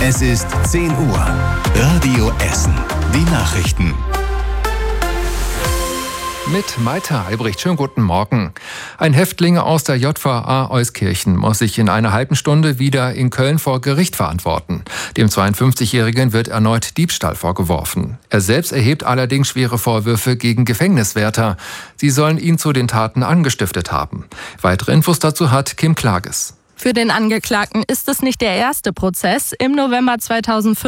Es ist 10 Uhr. Radio Essen. Die Nachrichten. Mit Maita Albrecht. Schönen guten Morgen. Ein Häftling aus der JVA Euskirchen muss sich in einer halben Stunde wieder in Köln vor Gericht verantworten. Dem 52-Jährigen wird erneut Diebstahl vorgeworfen. Er selbst erhebt allerdings schwere Vorwürfe gegen Gefängniswärter. Sie sollen ihn zu den Taten angestiftet haben. Weitere Infos dazu hat Kim Klages. Für den Angeklagten ist es nicht der erste Prozess. Im November 2005